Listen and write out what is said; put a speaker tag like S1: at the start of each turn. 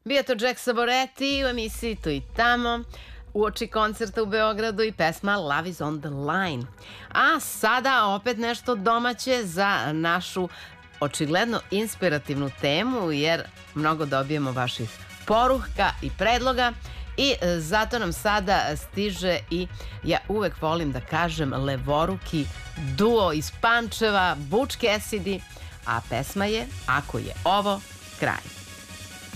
S1: Bio to Jack Saboretti u emisiji Tu i tamo, uoči koncerta u Beogradu i pesma Love is on the line. A sada opet nešto domaće za našu očigledno inspirativnu temu, jer mnogo dobijemo vaših poruka i predloga i zato nam sada stiže i ja uvek volim da kažem levoruki duo iz Pančeva, Butch Cassidy, a pesma je Ako je ovo kraj.